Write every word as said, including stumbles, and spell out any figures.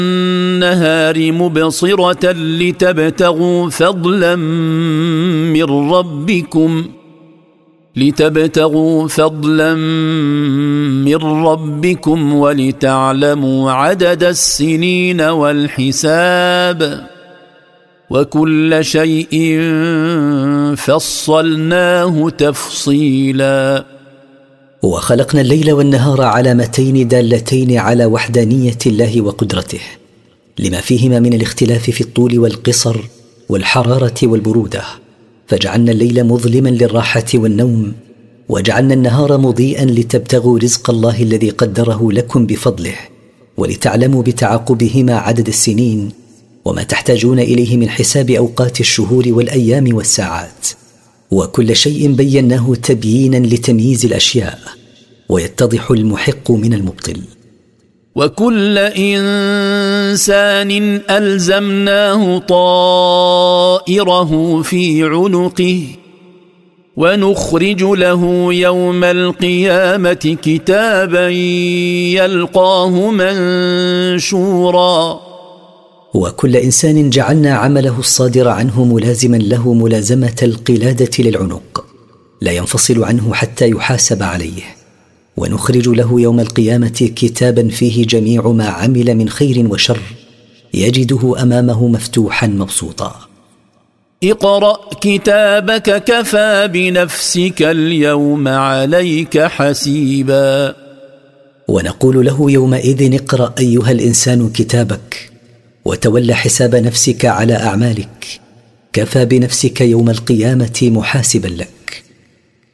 النهار مبصرة لتبتغوا فضلا من ربكم لتبتغوا فضلا من ربكم ولتعلموا عدد السنين والحساب وكل شيء فصلناه تفصيلا. وخلقنا الليل والنهار علامتين دالتين على وحدانية الله وقدرته، لما فيهما من الاختلاف في الطول والقصر والحرارة والبرودة، فجعلنا الليل مظلما للراحة والنوم، وجعلنا النهار مضيئا لتبتغوا رزق الله الذي قدره لكم بفضله، ولتعلموا بتعاقبهما عدد السنين وما تحتاجون إليه من حساب أوقات الشهور والأيام والساعات. وكل شيء بيناه تبيينا لتمييز الأشياء، ويتضح المحق من المبطل. وكل إنسان ألزمناه طائره في عنقه ونخرج له يوم القيامة كتابا يلقاه منشورا. وكل إنسان جعلنا عمله الصادر عنه ملازما له ملازمة القلادة للعنق، لا ينفصل عنه حتى يحاسب عليه. ونخرج له يوم القيامة كتابا فيه جميع ما عمل من خير وشر، يجده أمامه مفتوحا مبسوطا. اقرأ كتابك كفى بنفسك اليوم عليك حسيبا. ونقول له يومئذ اقرأ أيها الإنسان كتابك، وتولى حساب نفسك على أعمالك، كفى بنفسك يوم القيامة محاسبا لك.